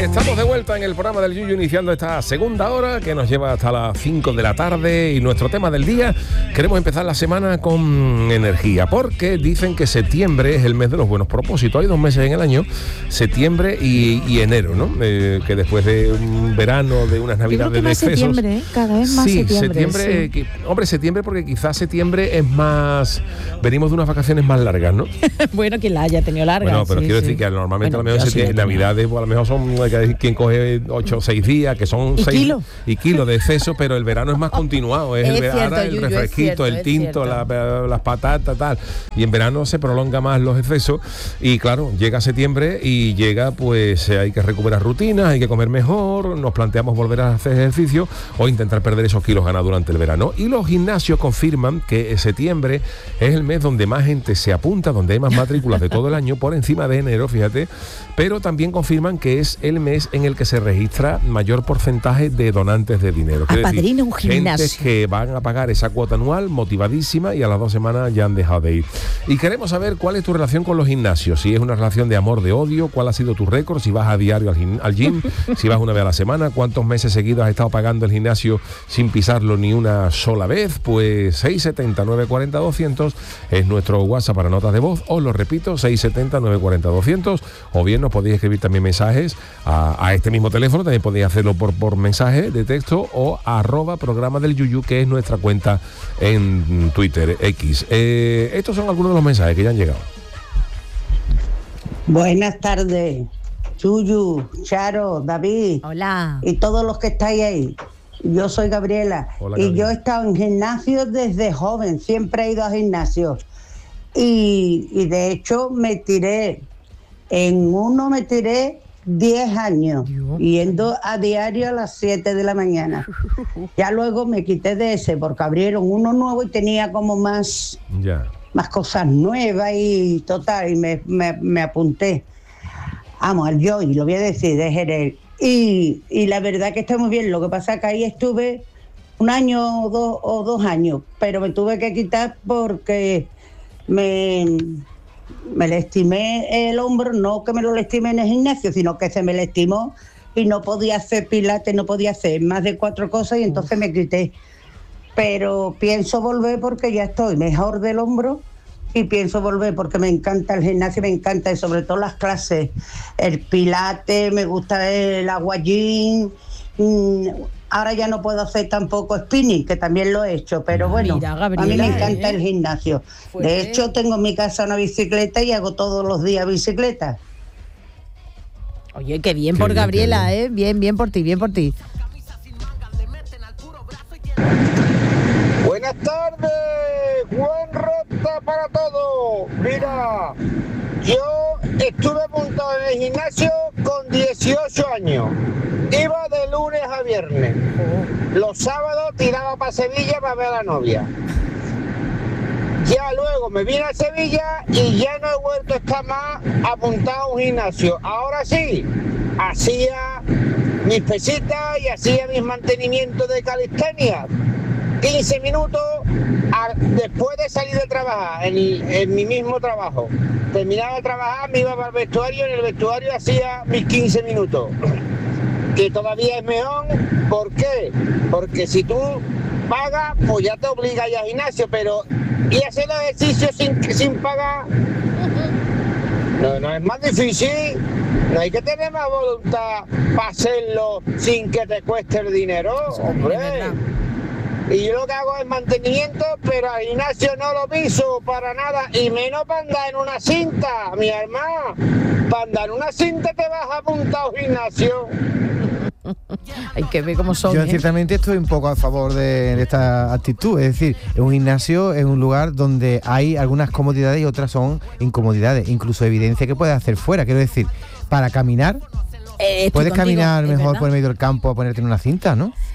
Estamos de vuelta en el programa del Yuyu, iniciando esta segunda hora que nos lleva hasta las 5 de la tarde, y nuestro tema del día, queremos empezar la semana con energía, porque dicen que septiembre es el mes de los buenos propósitos. Hay 2 meses en el año, septiembre y enero, ¿no? Que después de un verano, de unas navidades de excesos. Septiembre, ¿eh? Cada vez más sí, septiembre. Sí. Hombre, septiembre, porque quizás septiembre es más... Venimos de unas vacaciones más largas, ¿no? Bueno, quien la haya tenido larga. Bueno, pero quiero decir que normalmente a lo mejor navidades, pues a lo mejor son quien coge 8 o 6 días, que son 6 kilos de exceso, pero el verano es más continuado, es el refresquito, el tinto, las patatas, tal, y en verano se prolonga más los excesos, y claro, llega septiembre y llega, pues hay que recuperar rutinas, hay que comer mejor, nos planteamos volver a hacer ejercicio o intentar perder esos kilos ganados durante el verano, y los gimnasios confirman que septiembre es el mes donde más gente se apunta, donde hay más matrículas de todo el año, por encima de enero, fíjate, pero también confirman que es el mes en el que se registra mayor porcentaje de donantes de dinero. Apadrina un gimnasio. Gente que van a pagar esa cuota anual, motivadísima, y a las 2 semanas ya han dejado de ir. Y queremos saber cuál es tu relación con los gimnasios, si es una relación de amor, de odio, cuál ha sido tu récord, si vas a diario al gym, si vas una vez a la semana, cuántos meses seguidos has estado pagando el gimnasio sin pisarlo ni una sola vez. Pues 670 940 200 es nuestro WhatsApp para notas de voz, os lo repito, 670 940 200, o bien nos podéis escribir también mensajes a este mismo teléfono, también podéis hacerlo por mensaje de texto o @programa del Yuyu, que es nuestra cuenta en Twitter, X. Estos son algunos de los mensajes que ya han llegado. Buenas tardes, Yuyu, Charo, David. Hola. Y todos los que estáis ahí. Yo soy Gabriela. Hola, y Gabriela. yo he estado en gimnasio desde joven, siempre he ido a gimnasio. Y de hecho en uno me tiré 10 años, yendo a diario a las 7 de la mañana. Ya luego me quité de ese porque abrieron uno nuevo y tenía como más cosas nuevas y total, y me apunté. Vamos, al Joy, lo voy a decir, de Jerez. Y la verdad que está muy bien. Lo que pasa es que ahí estuve 1 año o 2 años, pero me tuve que quitar porque me lastimé el hombro, no que me lo lastimé en el gimnasio, sino que se me lastimó y no podía hacer pilates, no podía hacer más de 4 cosas, y entonces me quité. Pero pienso volver porque ya estoy mejor del hombro, y pienso volver porque me encanta el gimnasio, me encanta, y sobre todo las clases, el pilates, me gusta el aguayín. Ahora ya no puedo hacer tampoco spinning, que también lo he hecho, pero bueno, mira, Gabriela, a mí me encanta el gimnasio. De hecho, tengo en mi casa una bicicleta y hago todos los días bicicleta. Oye, qué bien por Gabriela, ¿eh? Bien por ti, bien por ti. Buenas tardes, buen rota para todos. Mira, yo estuve apuntado en el gimnasio con 18 años. Iba de lunes a viernes. Los sábados tiraba para Sevilla para ver a la novia. Ya luego me vine a Sevilla y ya no he vuelto a estar más apuntado a un gimnasio. Ahora sí, hacía mis pesitas y hacía mis mantenimientos de calistenia. 15 minutos después de salir de trabajar, en mi mismo trabajo. Terminaba de trabajar, me iba para el vestuario, en el vestuario hacía mis 15 minutos. Que todavía es mejor. ¿Por qué? Porque si tú pagas, pues ya te obliga a ir al gimnasio, pero y hacer los ejercicios sin pagar no es más difícil. No hay que tener más voluntad para hacerlo sin que te cueste el dinero, hombre. Y yo lo que hago es mantenimiento, pero al gimnasio no lo piso para nada, y menos para andar en una cinta, mi hermana. Para andar en una cinta te vas apuntado al gimnasio. Hay que ver cómo son. Yo ciertamente estoy un poco a favor de esta actitud. Es decir, un gimnasio es un lugar donde hay algunas comodidades y otras son incomodidades. Incluso evidencia que puedes hacer fuera. Quiero decir, para caminar, puedes caminar mejor por el medio del campo a ponerte en una cinta, ¿no?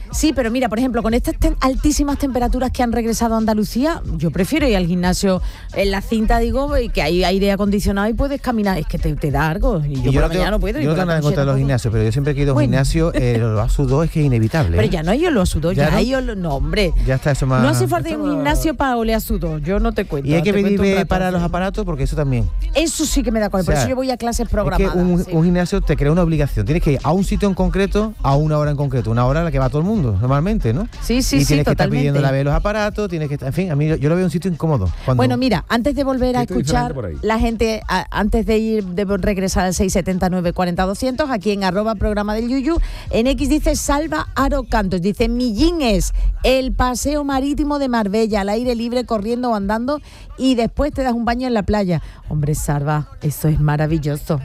Sí, pero mira, por ejemplo, con estas altísimas temperaturas que han regresado a Andalucía, yo prefiero ir al gimnasio en la cinta, digo, y que hay aire acondicionado y puedes caminar. Es que te da algo. Y yo por la mañana no puedo. Yo no tengo nada en contra de los gimnasios, pero yo siempre he ido a un gimnasio, lo a sudor es que es inevitable. Pero ya no hay olor a sudor, ya hay olor. No, hombre. Ya está eso más. No hace falta ir a un gimnasio para oler a sudor, yo no te cuento. Y hay que pedir para los aparatos, porque eso también. Eso sí que me da cuenta, por eso yo voy a clases programadas. Es que un gimnasio te crea una obligación. Tienes que ir a un sitio en concreto, a una hora en concreto. Una hora a la que va todo el mundo, normalmente, ¿no? Sí, y tienes que estar pidiendo la vez los aparatos, tienes que estar, en fin, a mí yo lo veo un sitio incómodo. Bueno, mira, antes de volver a escuchar la gente, antes de regresar al 679 40 200, aquí en @programa del Yuyu, en X dice Salva Aro Cantos, dice Millín es el paseo marítimo de Marbella, al aire libre, corriendo o andando, y después te das un baño en la playa. Hombre, Salva, eso es maravilloso,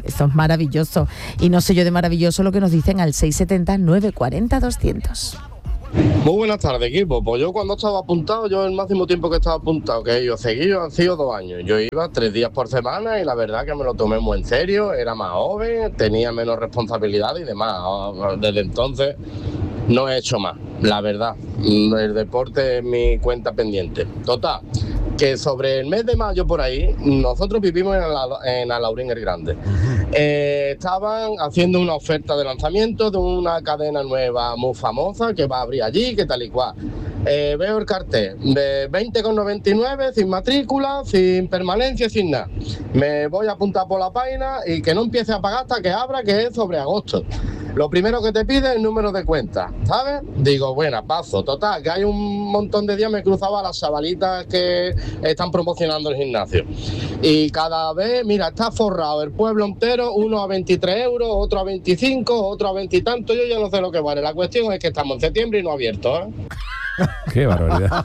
y no sé yo de maravilloso lo que nos dicen al 679 40 200. Muy buenas tardes, equipo. Pues yo cuando estaba apuntado, el máximo tiempo que estaba apuntado, que yo seguido han sido 2 años. Yo iba 3 días por semana y la verdad que me lo tomé muy en serio, era más joven, tenía menos responsabilidad y demás. Desde entonces no he hecho más, la verdad. El deporte es mi cuenta pendiente. Total, que sobre el mes de mayo por ahí, nosotros vivimos en Alaurín el Grande. Estaban haciendo una oferta de lanzamiento de una cadena nueva muy famosa que va a abrir allí, que tal y cual. Veo el cartel de 20,99, sin matrícula, sin permanencia, sin nada. Me voy a apuntar por la página y que no empiece a pagar hasta que abra, que es sobre agosto. Lo primero que te pide es el número de cuenta, ¿sabes? Digo, bueno, paso. Total, que hay un montón de días me cruzaba a las chavalitas que están promocionando el gimnasio. Y cada vez, mira, está forrado el pueblo entero, uno a 23 euros, otro a 25, otro a 20 y tanto. Yo ya no sé lo que vale. La cuestión es que estamos en septiembre y no abierto, ¿eh? Qué barbaridad.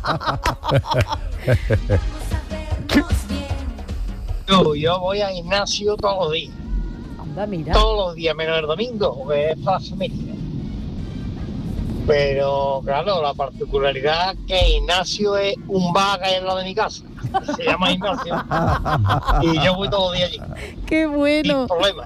Yo voy al gimnasio todos los días. Mira. Todos los días, menos el domingo, porque es para la familia. Pero claro, la particularidad es que el gimnasio es un bar que hay al lado de mi casa. Se llama gimnasio. Y yo voy todos los días allí. ¡Qué bueno! Sin problema.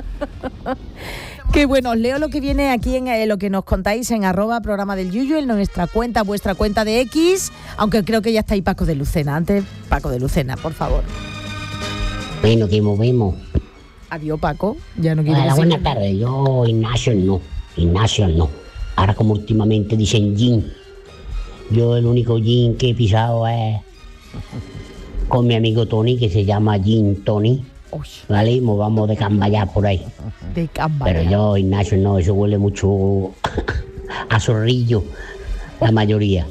Qué bueno, os leo lo que viene aquí en lo que nos contáis en @programa del Yuyu, en nuestra cuenta, vuestra cuenta de X, aunque creo que ya está ahí Paco de Lucena. Antes, Paco de Lucena, por favor. Bueno, que movemos. Adiós, Paco. Ya no quiero decir. Buenas tardes. Yo Ignacio no. Ahora como últimamente dicen gin. Yo el único gin que he pisado es con mi amigo Tony, que se llama Gin Tony. ¿Vale? Y nos vamos de cambayar por ahí. De cambayar. Pero yo, Ignacio, no, eso huele mucho a zorrillo, la mayoría.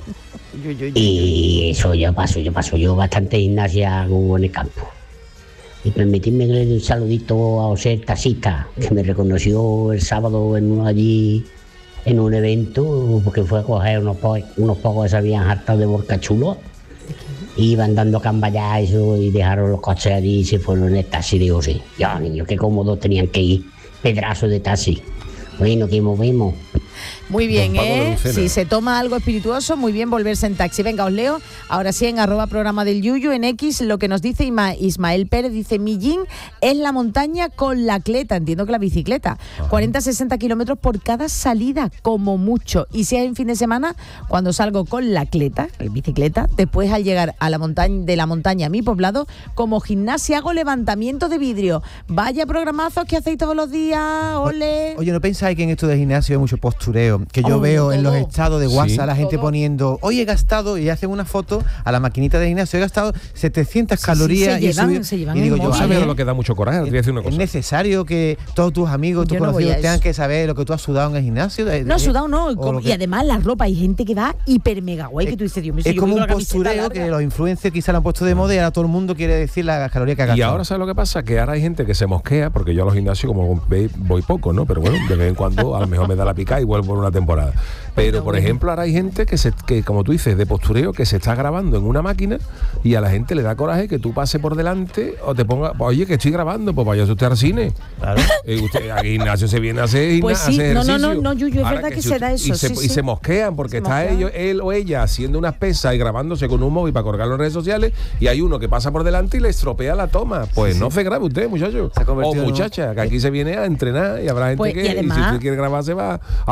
Y eso yo paso yo bastante gimnasia hago en el campo. Y permitidme que le dé un saludito a José Taxista, que me reconoció el sábado allí en un evento, porque fue a coger unos pocos que se habían hartado de borcachulo. Iban dando cambayá eso y dejaron los coches allí y se fueron en el taxi de José. Ya, niños, qué cómodos tenían que ir, pedazo de taxi. Bueno, que movemos. Muy bien, Si se toma algo espirituoso, muy bien volverse en taxi. Venga, os leo. Ahora sí, en @programa del Yuyu, en X, lo que nos dice Ismael Pérez, dice Millín es la montaña con la cleta, entiendo que la bicicleta. 40-60 kilómetros por cada salida, como mucho. Y si es en fin de semana, cuando salgo con la cleta, la bicicleta, después al llegar a la montaña a mi poblado, como gimnasia hago levantamiento de vidrio. Vaya programazos que hacéis todos los días, ole. Oye, ¿no pensáis que en esto de gimnasio hay mucho postureo? Que yo veo en los estados de WhatsApp la gente poniendo, hoy he gastado, y hacen una foto a la maquinita de gimnasio, he gastado 700 calorías se llevan y digo yo, a ver, lo que da mucho coraje, te voy a decir una cosa. ¿Es necesario que todos tus amigos, tus conocidos tengan que saber lo que tú has sudado en el gimnasio? No, sudado no, y además la ropa, hay gente que va hiper mega guay, que tú dices, Dios mío, es como un postureo que los influencers quizá lo han puesto de moda y ahora todo el mundo quiere decir las calorías que ha gastado. Y ahora, ¿sabes lo que pasa? Que ahora hay gente que se mosquea, porque yo a los gimnasios, como veis, voy poco, ¿no? Pero bueno, de vez en cuando a lo mejor me da la pica y vuelvo por una temporada. Pero, por ejemplo, ahora hay gente que, como tú dices, de postureo, que se está grabando en una máquina y a la gente le da coraje que tú pases por delante o te pongas, oye, que estoy grabando, pues vaya usted al cine. Claro. Usted, aquí Ignacio se viene a hacer, pues sí, hacer ejercicio. No, Yuyu, es ahora verdad que se da eso. Y se mosquean porque está él o ella haciendo unas pesas y grabándose con un móvil para colgarlo en redes sociales y hay uno que pasa por delante y le estropea la toma. Pues no se grabe usted, muchacho. O muchacha, que aquí se viene a entrenar y habrá gente que, además, y si usted quiere grabar, se va a Hollywood.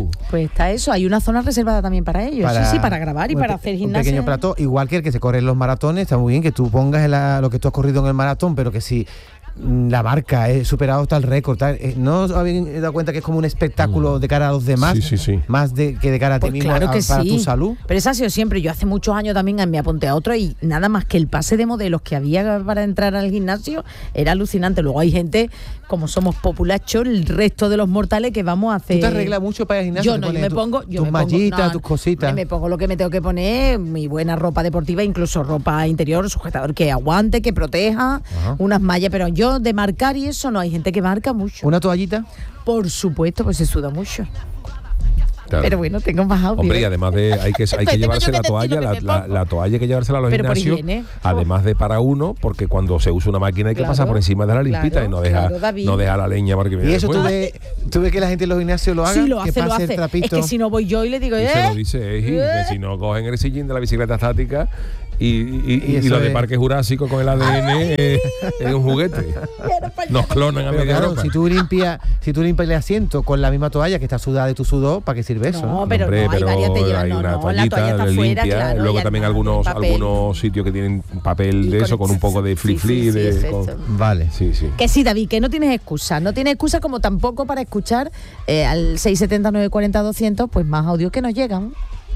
bien. Pues está eso, hay una zona reservada también para ellos, sí, para grabar y para hacer gimnasia. Un pequeño plató, igual que el que se corre en los maratones, está muy bien que tú pongas lo que tú has corrido en el maratón, pero que si la marca he superado tal récord, ¿no os habéis dado cuenta que es como un espectáculo de cara a los demás? Sí. Más que de cara a ti mismo, claro que para tu salud. Pero eso ha sido siempre. Yo hace muchos años también me apunté a otro y nada más que el pase de modelos que había para entrar al gimnasio era alucinante. Luego hay gente, como somos populachos, el resto de los mortales que vamos a hacer. ¿Tú te arreglas mucho para ir al gimnasio? Yo me pongo tus mallitas, tus cositas. Me pongo lo que me tengo que poner, mi buena ropa deportiva, incluso ropa interior, sujetador que aguante, que proteja, unas mallas, pero yo de marcar y eso no, hay gente que marca mucho. ¿Una toallita? Por supuesto, pues se suda mucho. Claro. Pero bueno, tengo más audio. Hombre, y además hay que llevarse la toalla, la toalla hay que llevársela a los gimnasios, además de para uno, porque cuando se usa una máquina hay que pasar por encima de la limpita y no deja la leña para que viene. ¿Y eso tú ves que la gente en los gimnasios lo haga? Sí, lo hace. Es que si no voy yo y le digo, se lo dice, que si no cogen el sillín de la bicicleta estática y lo de Parque Jurásico con el ADN es un juguete. Nos clonan a media ropa. Si tú limpias el asiento con la misma toalla que está sudada de tu sudor, ¿para qué sirve eso? No, pero hay varias te llevan, la toalla está afuera, claro. Luego también algunos sitios que tienen papel de eso con un poco de fli-fli. Vale. Sí. Que sí, David, que no tienes excusa. No tienes excusa como tampoco para escuchar al 670 940 200, pues más audios que nos llegan.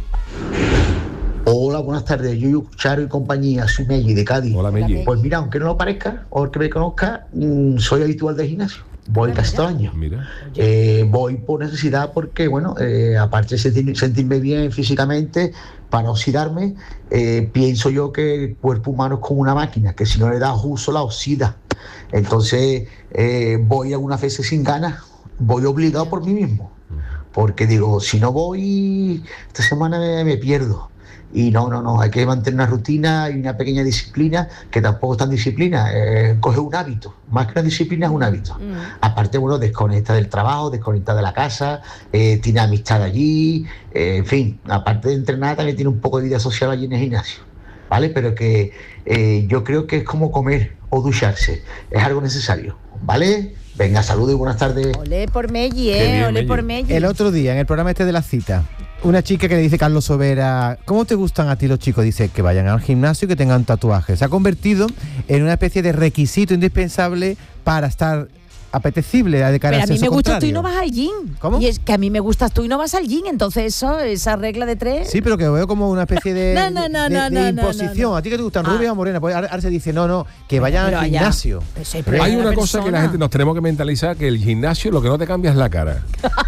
Hola, buenas tardes. Yo, Charo y compañía, soy Melli de Cádiz. Hola, Melli. Pues mira, aunque no lo parezca, o el que me conozca, soy habitual del gimnasio. Voy casi todo el año. Mira. Voy por necesidad porque, bueno, aparte de sentirme bien físicamente, para no oxidarme, pienso yo que el cuerpo humano es como una máquina, que si no le das uso la oxida. Entonces, voy algunas veces sin ganas, voy obligado por mí mismo. Porque digo, si no voy, esta semana me pierdo. Y no, hay que mantener una rutina y una pequeña disciplina, que tampoco es tan disciplina, coge un hábito, más que una disciplina es un hábito. Aparte, bueno, desconecta del trabajo, desconecta de la casa, tiene amistad allí, en fin, aparte de entrenar también tiene un poco de vida social allí en el gimnasio, ¿vale? Pero que yo creo que es como comer o ducharse, es algo necesario, ¿vale? Venga, saludos y buenas tardes. Olé por Melli, olé por Melli. El otro día, en el programa de la cita, una chica que le dice Carlos Sobera, ¿cómo te gustan a ti los chicos? Dice que vayan al gimnasio y que tengan tatuajes. Se ha convertido en una especie de requisito indispensable para estar apetecible de cara al sexo contrario. Pero a mí me gustas tú y no vas al gym. ¿Cómo? Y es que a mí me gustas tú y no vas al gym, entonces esa regla de 3... Sí, pero que lo veo como una especie de imposición. ¿A ti que te gustan rubia o morena? Pues ahora se dice, no, que vayan al gimnasio. Hay una cosa que la gente nos tenemos que mentalizar, que el gimnasio lo que no te cambia es la cara.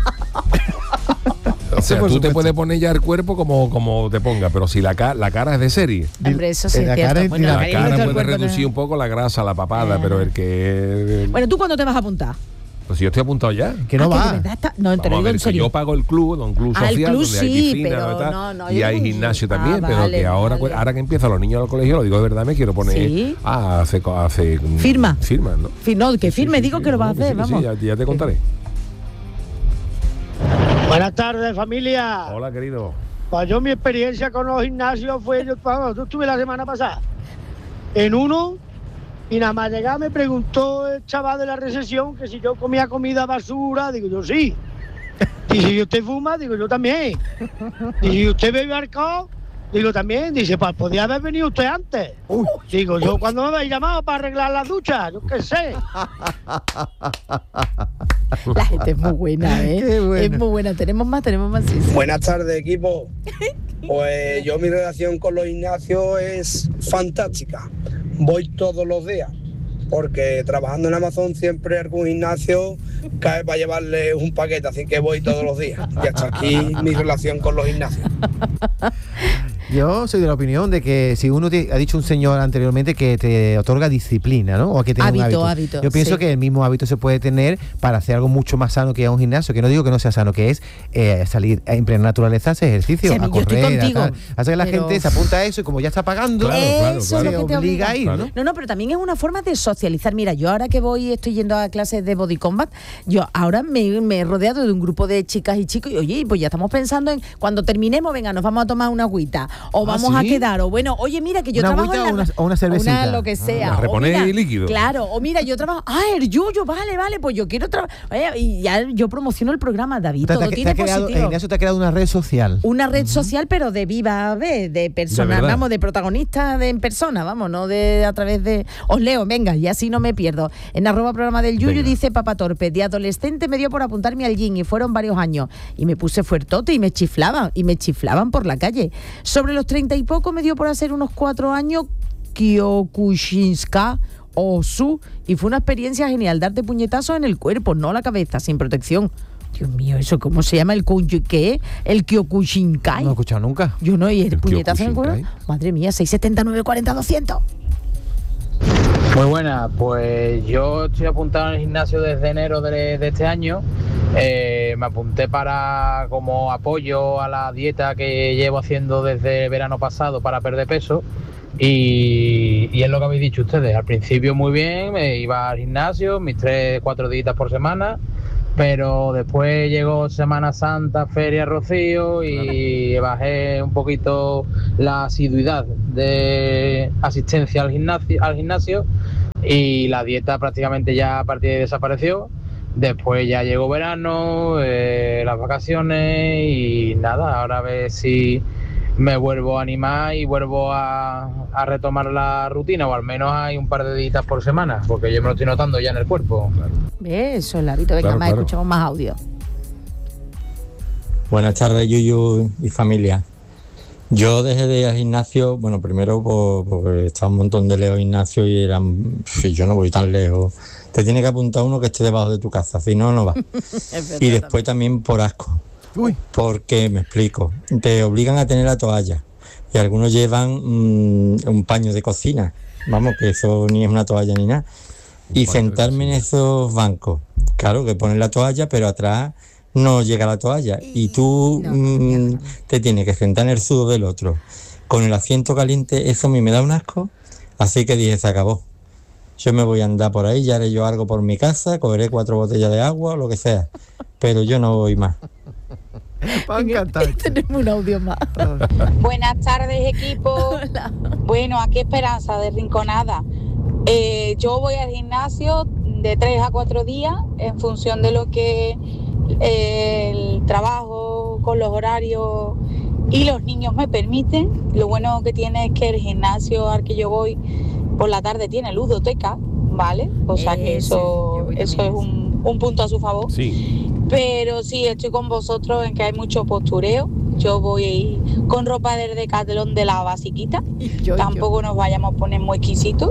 O sea, tú te puedes poner ya el cuerpo como te ponga, pero si la cara es de serie. Hombre, eso sí la es cara, cierto. La cara puede reducir un poco la grasa, la papada, pero el que... Bueno, ¿tú cuándo te vas a apuntar? Pues si yo estoy apuntado ya. Que no va. No, te lo digo en serio. Yo pago el club, un club social, donde hay piscina, y hay gimnasio también, pero que ahora que empiezan los niños al colegio, lo digo de verdad, me quiero poner hace firma, ¿no? No, que firme, digo que lo vas a hacer, vamos. Sí, ya te contaré. Buenas tardes, familia. Hola, querido. Pues yo mi experiencia con los gimnasios fue, yo estuve la semana pasada en uno y nada más llegar me preguntó el chaval de la recepción que si yo comía comida basura, digo yo sí. Y si usted fuma, digo yo también. Y si usted bebe alcohol, digo también. Dice, pues podía haber venido usted antes. Digo yo, ¿cuándo me habéis llamado para arreglar las duchas? Yo qué sé. La gente es muy buena, Bueno. Es muy buena. Tenemos más, sí. Buenas tardes, equipo. Pues yo mi relación con los gimnasios es fantástica. Voy todos los días, porque trabajando en Amazon siempre algún gimnasio cae para llevarle un paquete, así que voy todos los días. Y hasta aquí mi relación con los gimnasios. Yo soy de la opinión de que si uno ha dicho un señor anteriormente que te otorga disciplina, ¿no? O que tiene un hábito. Yo pienso que el mismo hábito se puede tener para hacer algo mucho más sano que ir a un gimnasio, que no digo que no sea sano, que es salir en plena naturaleza, hacer ejercicio, a correr, a tal. Hace que la gente se apunta a eso y como ya está pagando, se obliga a ir, ¿no? No, pero también es una forma de socializar. Mira, yo ahora que estoy yendo a clases de Body Combat, yo ahora me he rodeado de un grupo de chicas y chicos y oye, pues ya estamos pensando en cuando terminemos, venga, nos vamos a tomar una agüita o vamos a quedar, o bueno, oye, mira que yo trabajo en una cervecita. Lo que sea. Reponer líquido. Claro, o mira, yo trabajo, el Yuyu, vale, pues yo quiero trabajar. Y ya yo promociono el programa, David, todo tiene positivo. Ignacio te ha creado una red social. Una red social, pero de viva vez, de personas, vamos, de protagonistas en persona, vamos, no de a través de... Os leo, venga, y así no me pierdo. En @programa del Yuyu dice Papa Torpe, de adolescente me dio por apuntarme al gym y fueron varios años. Y me puse fuertote y me chiflaban por la calle. Sobre los 30 y poco me dio por hacer unos 4 años Kyokushinska Osu y fue una experiencia genial, darte puñetazos en el cuerpo, no la cabeza, sin protección. Dios mío, ¿eso cómo se llama? ¿El qué? ¿El Kyokushinkai? No he escuchado nunca. Yo no, ¿y el puñetazo en el cuerpo? Madre mía, 679 40 200. Muy buena, pues yo estoy apuntado en el gimnasio desde enero de este año. Me apunté para como apoyo a la dieta que llevo haciendo desde el verano pasado para perder peso y es lo que habéis dicho ustedes. Al principio muy bien, me iba al gimnasio mis 3-4 días por semana, pero después llegó Semana Santa, Feria Rocío y bajé un poquito la asiduidad de asistencia al gimnasio y la dieta prácticamente ya a partir de ahí desapareció. Después ya llegó verano, las vacaciones y nada, ahora a ver si me vuelvo a animar y vuelvo a retomar la rutina, o al menos hay un par de días por semana, porque yo me lo estoy notando ya en el cuerpo. Eso, el hábito, venga, más escuchamos más audio. Buenas tardes, Yuyu y familia. Yo dejé de ir al gimnasio, bueno, primero porque estaba un montón de lejos gimnasio y yo no voy tan lejos. Te tiene que apuntar uno que esté debajo de tu casa, si no, no va. Y después también por asco. Uy. Porque, me explico, te obligan a tener la toalla y algunos llevan un paño de cocina, vamos, que eso ni es una toalla ni nada. Y sentarme en esos bancos, claro, que ponen la toalla, pero atrás no llega la toalla y tú te tienes que sentar en el sudor del otro con el asiento caliente. Eso a mí me da un asco, así que dije, se acabó. Yo me voy a andar por ahí, ya haré yo algo por mi casa, cogeré 4 botellas de agua o lo que sea, pero yo no voy más. Tenemos un audio más. Buenas tardes, equipo. Hola. Bueno, aquí Esperanza de Rinconada. Yo voy al gimnasio de 3 a 4 días en función de lo que el trabajo con los horarios y los niños me permiten. Lo bueno que tiene es que el gimnasio al que yo voy por la tarde tiene ludoteca, ¿vale? O sea que eso es un punto a su favor. Sí. Pero sí, estoy con vosotros en que hay mucho postureo. Yo voy con ropa del Decathlon de la basiquita. Tampoco nos vayamos a poner muy exquisitos.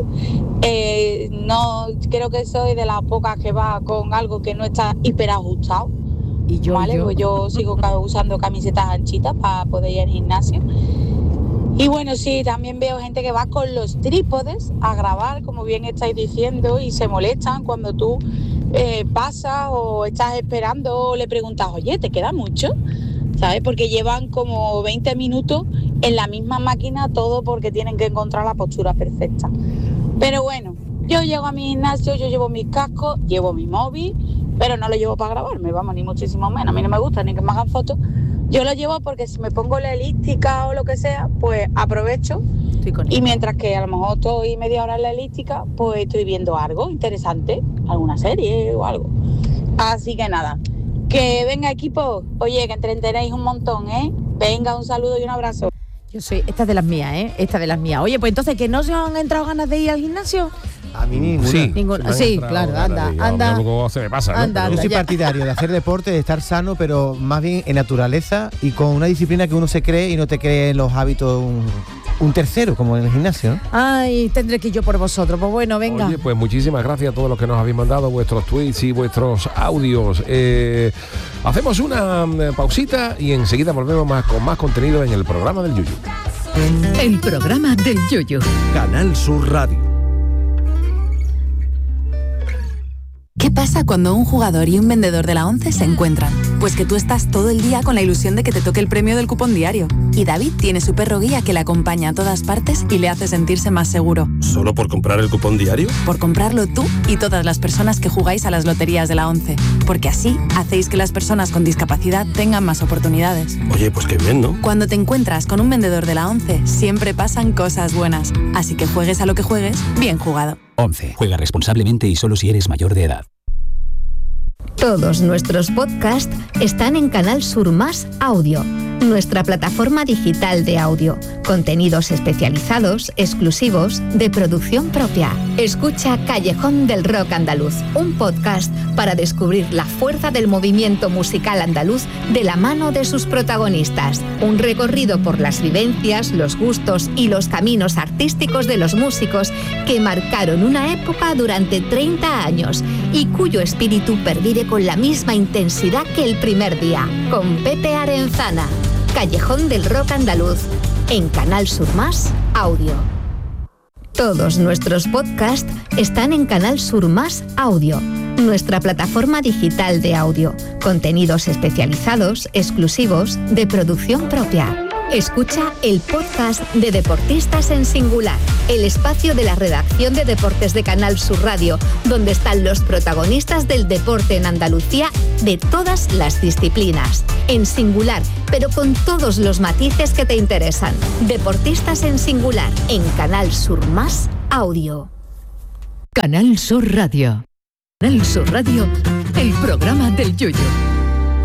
No, creo que soy de las pocas que va con algo que no está hiperajustado. Pues yo sigo usando camisetas anchitas para poder ir al gimnasio. Y bueno, sí, también veo gente que va con los trípodes a grabar, como bien estáis diciendo, y se molestan cuando tú pasas o estás esperando o le preguntas, oye, ¿te queda mucho? ¿Sabes? Porque llevan como 20 minutos en la misma máquina, todo porque tienen que encontrar la postura perfecta. Pero bueno, yo llego a mi gimnasio, yo llevo mis cascos, llevo mi móvil, pero no lo llevo para grabarme, vamos, ni muchísimo menos. A mí no me gusta ni que me hagan fotos. Yo lo llevo porque si me pongo la elíptica o lo que sea, pues aprovecho. Y mientras que a lo mejor estoy media hora en la elíptica, pues estoy viendo algo interesante, alguna serie o algo. Así que nada, que venga equipo, oye, que entretenéis un montón, ¿eh? Venga, un saludo y un abrazo. Esta es de las mías, ¿eh? Esta de las mías. Oye, pues entonces, ¿que no se han entrado ganas de ir al gimnasio? A mí ninguna. Sí, claro, anda. ¿Cómo se me pasa? Anda, yo soy partidario de hacer deporte, de estar sano, pero más bien en naturaleza y con una disciplina que uno se cree y no te cree en los hábitos un tercero, como en el gimnasio, ¿no? Ay, tendré que ir yo por vosotros. Pues bueno, venga. Oye, pues muchísimas gracias a todos los que nos habéis mandado vuestros tweets y vuestros audios. Hacemos una pausita y enseguida volvemos con más contenido en el programa del Yuyu. El programa del Yuyu. Canal Sur Radio. ¿Qué pasa? pasa cuando un jugador y un vendedor de la ONCE se encuentran? Pues que tú estás todo el día con la ilusión de que te toque el premio del cupón diario. Y David tiene su perro guía que le acompaña a todas partes y le hace sentirse más seguro. ¿Solo por comprar el cupón diario? Por comprarlo tú y todas las personas que jugáis a las loterías de la ONCE. Porque así hacéis que las personas con discapacidad tengan más oportunidades. Oye, pues qué bien, ¿no? Cuando te encuentras con un vendedor de la ONCE, siempre pasan cosas buenas. Así que juegues a lo que juegues, bien jugado. ONCE. Juega responsablemente y solo si eres mayor de edad. Todos nuestros podcasts están en Canal Sur Más Audio, nuestra plataforma digital de audio. Contenidos especializados, exclusivos, de producción propia. Escucha Callejón del Rock Andaluz, un podcast para descubrir la fuerza del movimiento musical andaluz de la mano de sus protagonistas. Un recorrido por las vivencias, los gustos y los caminos artísticos de los músicos que marcaron una época durante 30 años y cuyo espíritu pervive con la misma intensidad que el primer día. Con Pepe Arenzana. Callejón del Rock Andaluz, en Canal Sur Más Audio. Todos nuestros podcasts están en Canal Sur Más Audio, nuestra plataforma digital de audio. Contenidos especializados, exclusivos, de producción propia. Escucha el podcast de Deportistas en Singular, el espacio de la redacción de deportes de Canal Sur Radio, donde están los protagonistas del deporte en Andalucía de todas las disciplinas. En singular, pero con todos los matices que te interesan. Deportistas en Singular, en Canal Sur Más Audio. Canal Sur Radio. Canal Sur Radio, el programa del Yoyo.